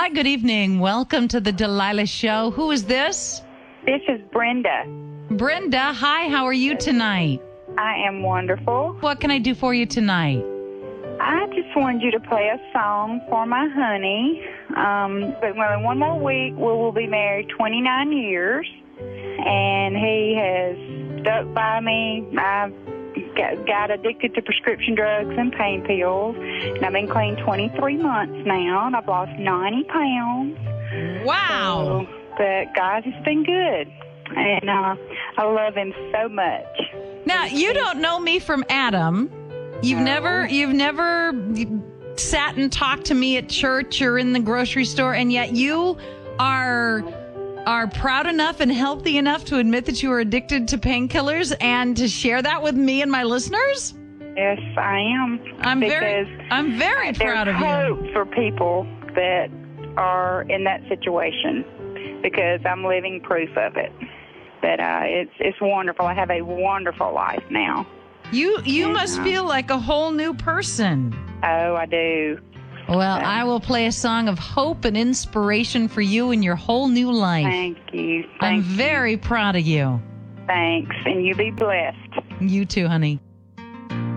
Hi, good evening. Welcome to the Delilah Show. Who is this? This is Brenda. Brenda, hi, how are you tonight? I am wonderful. What can I do for you tonight? I just wanted you to play a song for my honey. But in one more week, we will be married 29 years. And he has stuck by me. I've got addicted to prescription drugs and pain pills. And I've been clean 23 months now. And I've lost 90 pounds. Wow. But God has been good. And I love him so much. Now, you don't know me from Adam. You've never sat and talked to me at church or in the grocery store, and yet you are proud enough and healthy enough to admit that you are addicted to painkillers and to share that with me and my listeners? Yes, I am. I'm very proud of you. There's hope for people that are in that situation because I'm living proof of it. But it's wonderful. I have a wonderful life now. You must feel like a whole new person. Oh, I do. Well, I will play a song of hope and inspiration for you in your whole new life. Thank you. I'm very proud of you. Thanks. And you be blessed. You too, honey.